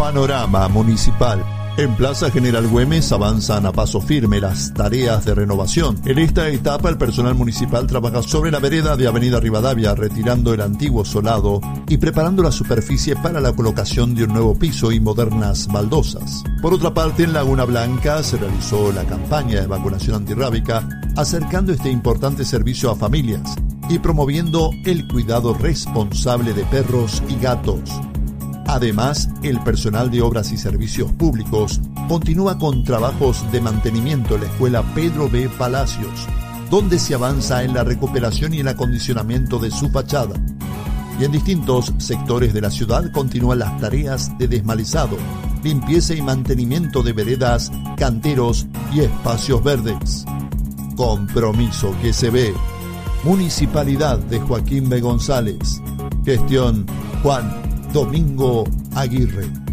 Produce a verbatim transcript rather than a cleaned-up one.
Panorama Municipal. En Plaza General Güemes avanzan a paso firme las tareas de renovación. En esta etapa el personal municipal trabaja sobre la vereda de Avenida Rivadavia, retirando el antiguo solado y preparando la superficie para la colocación de un nuevo piso y modernas baldosas. Por otra parte, en Laguna Blanca se realizó la campaña de vacunación antirrábica, acercando este importante servicio a familias y promoviendo el cuidado responsable de perros y gatos. Además, el personal de Obras y Servicios Públicos continúa con trabajos de mantenimiento en la escuela Pedro B. Palacios, donde se avanza en la recuperación y el acondicionamiento de su fachada. Y en distintos sectores de la ciudad continúan las tareas de desmalezado, limpieza y mantenimiento de veredas, canteros y espacios verdes. Compromiso que se ve. Municipalidad de Joaquín B. González. Gestión Juan Domingo Aguirre.